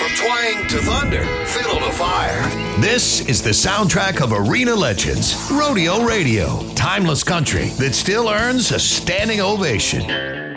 From twang to thunder, fiddle to fire. This is the soundtrack of arena legends, Rodeo Radio. Timeless country that still earns a standing ovation.